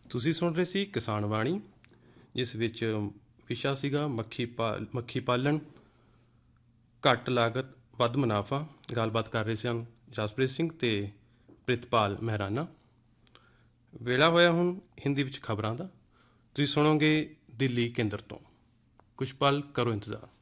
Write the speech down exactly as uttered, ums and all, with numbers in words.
ਤੁਸੀਂ ਸੁਣ ਰਹੇ ਸੀ ਕਿਸਾਨ ਬਾਣੀ, ਜਿਸ ਵਿੱਚ ਵਿਸ਼ਾ ਸੀਗਾ ਮੱਖੀ ਪਾਲ ਮੱਖੀ ਪਾਲਣ, ਘੱਟ ਲਾਗਤ ਵੱਧ ਮੁਨਾਫਾ। ਗੱਲਬਾਤ ਕਰ ਰਹੇ ਸਨ ਜਸਪ੍ਰੀਤ ਸਿੰਘ ਅਤੇ ਪ੍ਰਿਤਪਾਲ ਮਹਿਰਾਨਾ। ਵੇਲਾ ਹੋਇਆ ਹੁਣ ਹਿੰਦੀ ਵਿੱਚ ਖਬਰਾਂ ਦਾ। ਤੁਸੀਂ ਸੁਣੋਗੇ ਦਿੱਲੀ ਕੇਂਦਰ ਤੋਂ। ਕੁਛ ਪਲ ਕਰੋ ਇੰਤਜ਼ਾਰ।